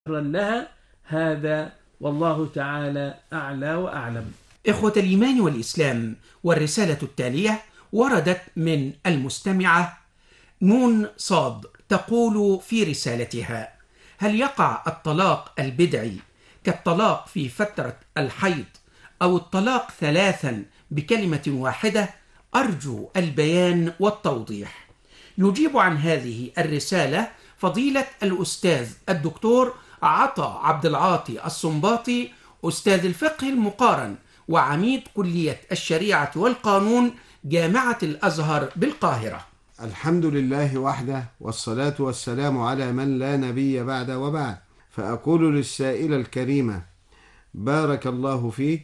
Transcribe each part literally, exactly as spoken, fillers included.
لها هذا، والله تعالى أعلى وأعلم. إخوة الإيمان والإسلام، والرسالة التالية وردت من المستمعة نون صاد، تقول في رسالتها: هل يقع الطلاق البدعي كالطلاق في فترة الحيض أو الطلاق ثلاثا بكلمة واحدة؟ أرجو البيان والتوضيح. يجيب عن هذه الرسالة فضيلة الأستاذ الدكتور عطا عبد العاطي الصنباطي، أستاذ الفقه المقارن وعميد كلية الشريعة والقانون جامعة الأزهر بالقاهرة. الحمد لله وحده، والصلاة والسلام على من لا نبي بعد وبعد. فأقول للسائلة الكريمة: بارك الله فيك،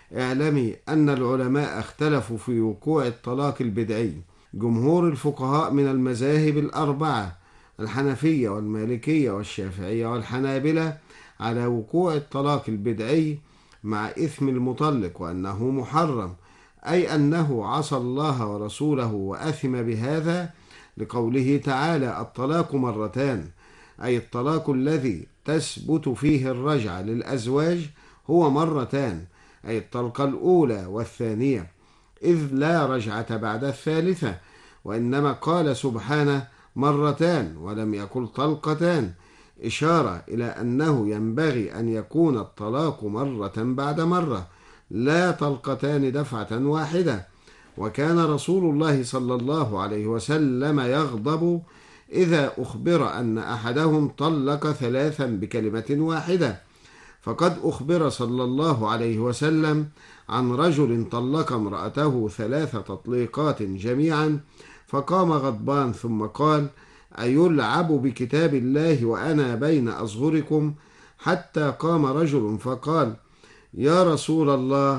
اعلمي أن العلماء اختلفوا في وقوع الطلاق البدعي. جمهور الفقهاء من المذاهب الأربعة الحنفية والمالكية والشافعية والحنابلة على وقوع الطلاق البدعي مع إثم المطلق، وأنه محرم، أي أنه عصى الله ورسوله وأثم بهذا، لقوله تعالى: الطلاق مرتان، أي الطلاق الذي تثبت فيه الرجعة للأزواج هو مرتان، أي الطلقة الأولى والثانية، إذ لا رجعة بعد الثالثة، وإنما قال سبحانه مرتان ولم يقل طلقتان، إشارة إلى أنه ينبغي أن يكون الطلاق مرة بعد مرة، لا طلقتان دفعة واحدة. وكان رسول الله صلى الله عليه وسلم يغضب إذا أخبر أن أحدهم طلق ثلاثا بكلمة واحدة، فقد أخبر صلى الله عليه وسلم عن رجل طلق امرأته ثلاث تطليقات جميعا، فقام غضبان ثم قال: أيلعب بكتاب الله وأنا بين أظهركم؟ حتى قام رجل فقال: يا رسول الله،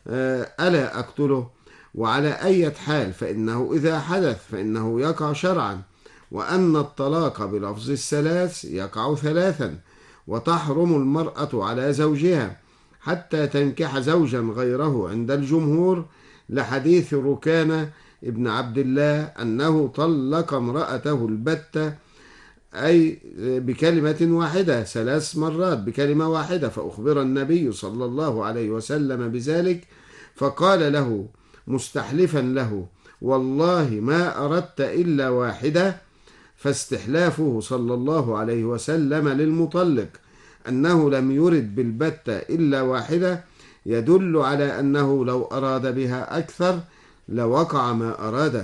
ألا أقتله؟ وعلى أي حال فإنه إذا حدث فإنه يقع شرعا، وأن الطلاق بلفظ الثلاث يقع ثلاثا، وتحرم المرأة على زوجها حتى تنكح زوجا غيره عند الجمهور، لحديث ركانة ابن عبد الله أنه طلق امرأته البتة، أي بكلمة واحدة، ثلاث مرات بكلمة واحدة، فأخبر النبي صلى الله عليه وسلم بذلك، فقال له مستحلفا له: والله ما أردت إلا واحدة. فاستحلافه صلى الله عليه وسلم للمطلق أنه لم يرد بالبتة إلا واحدة يدل على أنه لو أراد بها أكثر لوقع ما أراده.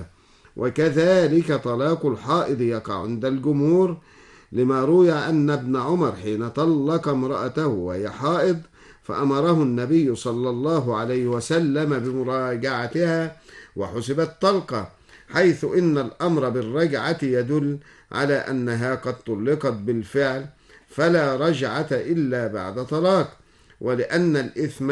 وكذلك طلاق الحائض يقع عند الجمهور، لما روي أن ابن عمر حين طلق امرأته وهي حائض فأمره النبي صلى الله عليه وسلم بمراجعتها وحسبت طلقة، حيث إن الأمر بالرجعة يدل على أنها قد طلقت بالفعل، فلا رجعة إلا بعد طلاق، ولأن الإثم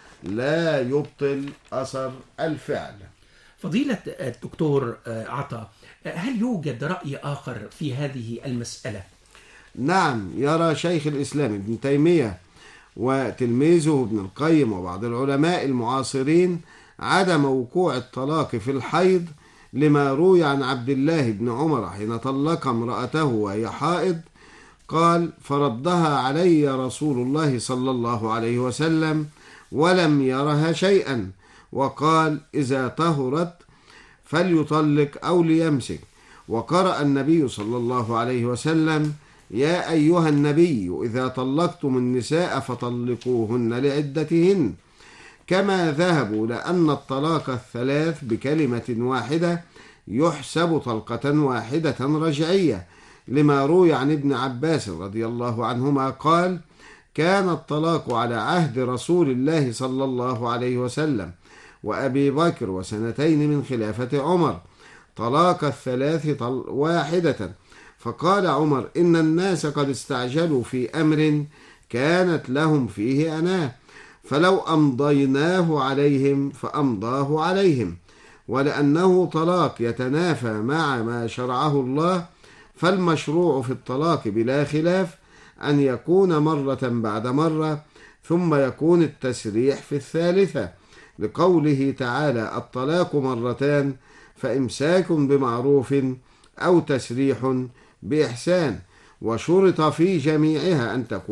لا يبطل أثر الفعل. فضيلة الدكتور عطا، هل يوجد رأي آخر في هذه المسألة؟ نعم، يرى شيخ الإسلام ابن تيمية وتلميذه ابن القيم وبعض العلماء المعاصرين عدم وقوع الطلاق في الحيض، لما روي عن عبد الله بن عمر حين طلق امرأته وهي حائض قال: فردها علي رسول الله صلى الله عليه وسلم ولم يرها شيئا، وقال: إذا طهرت فليطلق أو ليمسك. وقرأ النبي صلى الله عليه وسلم: يا أيها النبي إذا طلقتم النساء فطلقوهن لعدتهن. كما ذهبوا لأن الطلاق الثلاث بكلمة واحدة يحسب طلقة واحدة رجعية، لما روي عن ابن عباس رضي الله عنهما قال: كان الطلاق على عهد رسول الله صلى الله عليه وسلم وأبي بكر وسنتين من خلافة عمر طلاق الثلاث واحدة، فقال عمر: إن الناس قد استعجلوا في أمر كانت لهم فيه أناه، فلو أمضيناه عليهم فأمضاه عليهم. ولأنه طلاق يتنافى مع ما شرعه الله، فالمشروع في الطلاق بلا خلاف أن يكون مرة بعد مرة، ثم يكون التسريح في الثالثة، لقوله تعالى: الطلاق مرتان، فإمساك بمعروف أو تسريح بإحسان. وشرط في جميعها أن تكون